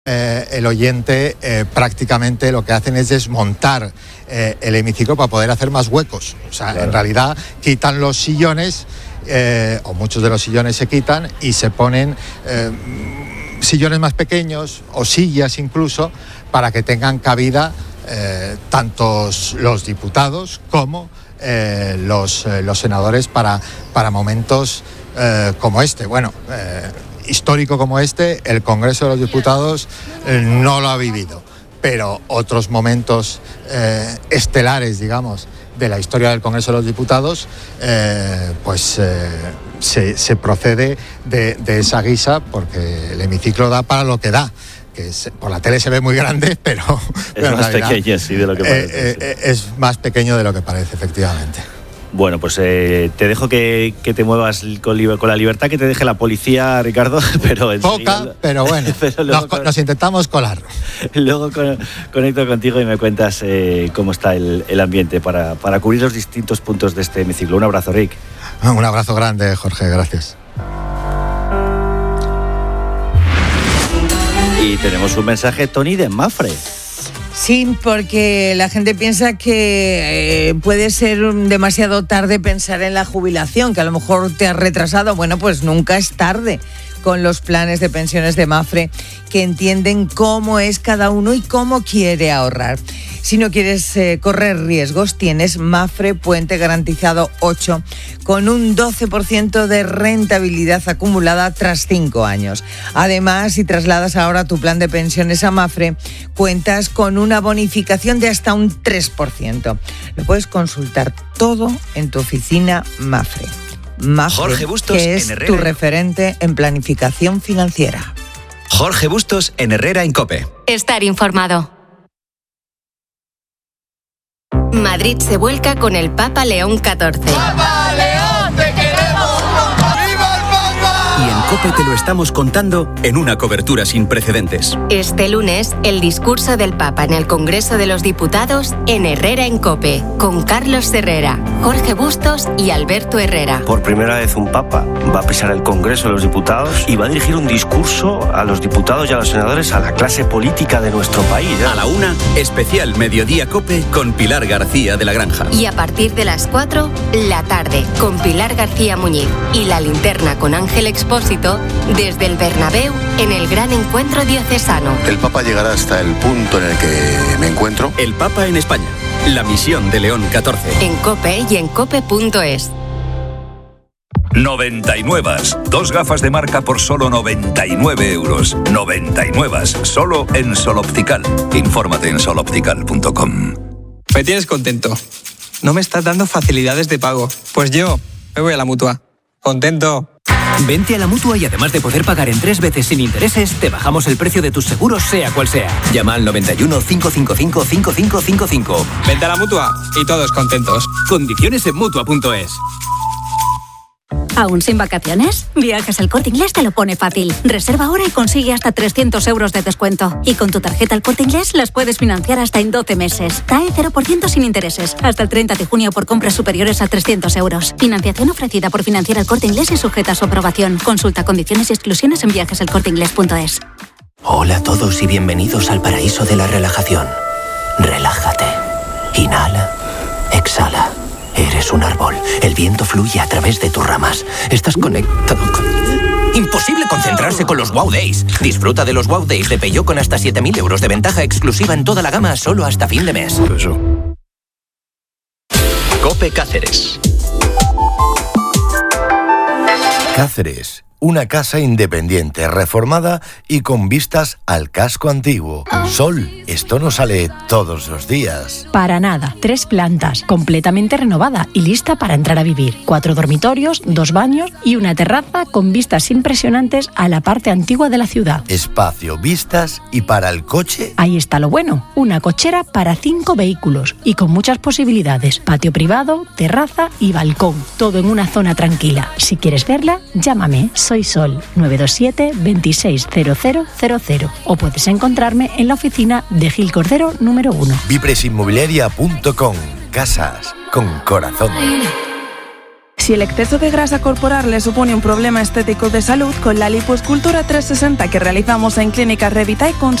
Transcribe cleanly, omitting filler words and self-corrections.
el oyente prácticamente lo que hacen es desmontar el hemiciclo para poder hacer más huecos. O sea, claro. En realidad quitan los sillones, o muchos de los sillones se quitan y se ponen sillones más pequeños o sillas incluso para que tengan cabida tantos los diputados como los senadores para momentos como este. Bueno, histórico como este, el Congreso de los Diputados no lo ha vivido, pero otros momentos estelares, digamos, de la historia del Congreso de los Diputados, se procede de esa guisa, porque el hemiciclo da para lo que da, que por la tele se ve muy grande, pero es más pequeño, sí, de lo que parece. Sí. Es más pequeño de lo que parece, efectivamente. Bueno, pues te dejo que te muevas con la libertad que te deje la policía, Ricardo, pero poca, pero bueno, pero nos intentamos colar. Luego conecto contigo y me cuentas cómo está el ambiente para cubrir los distintos puntos de este hemiciclo. Un abrazo, Rick. Un abrazo grande, Jorge, gracias. Y tenemos un mensaje, Tony, de Mapfre. Sí, porque la gente piensa que puede ser demasiado tarde pensar en la jubilación, que a lo mejor te has retrasado. Bueno, pues nunca es tarde con los planes de pensiones de Mapfre, que entienden cómo es cada uno y cómo quiere ahorrar. Si no quieres correr riesgos, tienes Mapfre Puente Garantizado 8 con un 12% de rentabilidad acumulada tras 5 años. Además, si trasladas ahora tu plan de pensiones a Mapfre, cuentas con una bonificación de hasta un 3%. Lo puedes consultar todo en tu oficina Mapfre. Mapfre, Jorge Bustos, que es tu referente en planificación financiera. Jorge Bustos en Herrera en COPE. Estar informado. Madrid se vuelca con el Papa León XIV. ¡Papa León, te queremos! ¡Viva el Papa! Y en COPE te lo estamos contando en una cobertura sin precedentes. Este lunes, el discurso del Papa en el Congreso de los Diputados en Herrera en COPE, con Carlos Herrera, Jorge Bustos y Alberto Herrera. Por primera vez un Papa va a pisar el Congreso de los Diputados y va a dirigir un discurso a los diputados y a los senadores, a la clase política de nuestro país. A la 1, especial Mediodía COPE con Pilar García de la Granja. Y a partir de las 4, La Tarde, con Pilar García Muñiz y La Linterna con Ángel Expósito, desde el Bernabéu en el gran encuentro diocesano. El Papa llegará hasta el punto en el que me encuentro. El Papa en España. La misión de León XIV. En COPE y en cope.es. 99. 2 gafas de marca por solo 99 euros. 99. Solo en Sol Optical. Infórmate en soloptical.com. Me tienes contento. No me estás dando facilidades de pago. Pues yo me voy a la Mutua. Contento. Vente a la Mutua y además de poder pagar en 3 veces sin intereses, te bajamos el precio de tus seguros, sea cual sea. Llama al 91 555 5555. Vente a la Mutua y todos contentos. Condiciones en Mutua.es. ¿Aún sin vacaciones? Viajes El Corte Inglés te lo pone fácil. Reserva ahora y consigue hasta 300 euros de descuento. Y con tu tarjeta El Corte Inglés las puedes financiar hasta en 12 meses. TAE 0% sin intereses. Hasta el 30 de junio por compras superiores a 300 euros. Financiación ofrecida por Financiera El Corte Inglés y sujeta a su aprobación. Consulta condiciones y exclusiones en viajeselcorteinglés.es. Hola a todos y bienvenidos al paraíso de la relajación. Relájate. Inhala. Exhala. Eres un árbol. El viento fluye a través de tus ramas. Estás conectado con... Imposible concentrarse con los Wow Days. Disfruta de los Wow Days de Peugeot con hasta 7.000 euros de ventaja exclusiva en toda la gama solo hasta fin de mes. COPE Cáceres. Cáceres, una casa independiente, reformada y con vistas al casco antiguo. Sol, esto no sale todos los días. Para nada, 3 plantas, completamente renovada y lista para entrar a vivir. 4 dormitorios, 2 baños y una terraza con vistas impresionantes a la parte antigua de la ciudad. Espacio, vistas y para el coche. Ahí está lo bueno, una cochera para 5 vehículos y con muchas posibilidades. Patio privado, terraza y balcón, todo en una zona tranquila. Si quieres verla, llámame. Soy Sol, 927 260000 o puedes encontrarme en la oficina de Gil Cordero número 1. Vipresinmobiliaria.com. Casas con corazón. Si el exceso de grasa corporal le supone un problema estético de salud, con la lipoescultura 360 que realizamos en Clínica Revitay